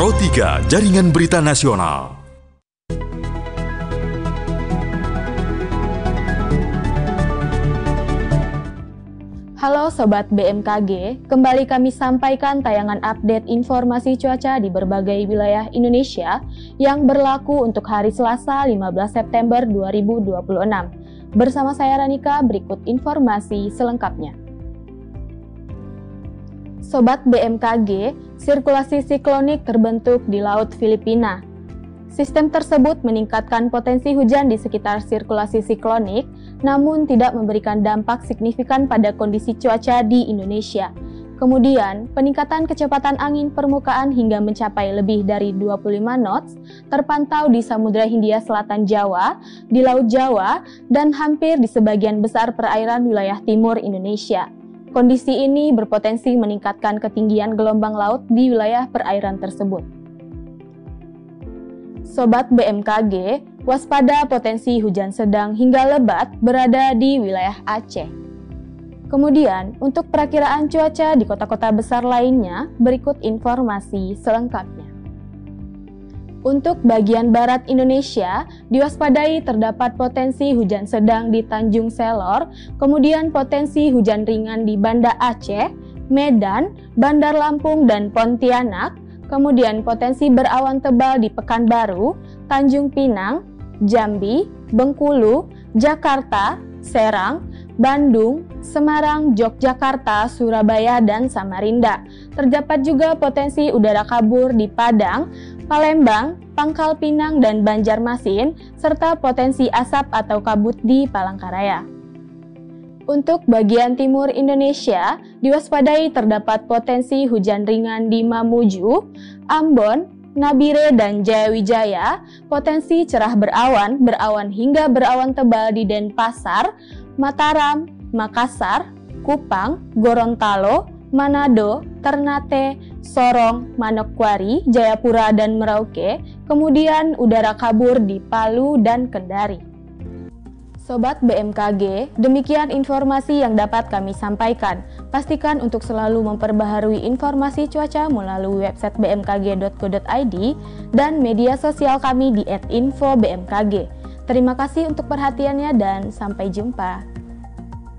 Pro 3 Jaringan Berita Nasional. Halo Sobat BMKG, kembali kami sampaikan tayangan update informasi cuaca di berbagai wilayah Indonesia yang berlaku untuk hari Selasa 15 September 2026. Bersama saya Ranika, berikut informasi selengkapnya. Sobat BMKG, sirkulasi siklonik terbentuk di Laut Filipina. Sistem tersebut meningkatkan potensi hujan di sekitar sirkulasi siklonik, namun tidak memberikan dampak signifikan pada kondisi cuaca di Indonesia. Kemudian, peningkatan kecepatan angin permukaan hingga mencapai lebih dari 25 knots terpantau di Samudra Hindia Selatan Jawa, di Laut Jawa, dan hampir di sebagian besar perairan wilayah timur Indonesia. Kondisi ini berpotensi meningkatkan ketinggian gelombang laut di wilayah perairan tersebut. Sobat BMKG, waspada potensi hujan sedang hingga lebat berada di wilayah Aceh. Kemudian, untuk perakiraan cuaca di kota-kota besar lainnya, berikut informasi selengkapnya. Untuk bagian barat Indonesia, diwaspadai terdapat potensi hujan sedang di Tanjung Selor, kemudian potensi hujan ringan di Banda Aceh, Medan, Bandar Lampung, dan Pontianak, kemudian potensi berawan tebal di Pekanbaru, Tanjung Pinang, Jambi, Bengkulu, Jakarta, Serang, Bandung, Semarang, Yogyakarta, Surabaya, dan Samarinda. Terdapat juga potensi udara kabur di Padang, Palembang, Pangkal Pinang, dan Banjarmasin, serta potensi asap atau kabut di Palangkaraya. Untuk bagian timur Indonesia, diwaspadai terdapat potensi hujan ringan di Mamuju, Ambon, Nabire, dan Jayawijaya, potensi cerah berawan hingga berawan tebal di Denpasar, Mataram, Makassar, Kupang, Gorontalo, Manado, Ternate, Sorong, Manokwari, Jayapura, dan Merauke, kemudian udara kabur di Palu dan Kendari. Sobat BMKG, demikian informasi yang dapat kami sampaikan. Pastikan untuk selalu memperbaharui informasi cuaca melalui website bmkg.go.id dan media sosial kami di @infobmkg. Terima kasih untuk perhatiannya dan sampai jumpa.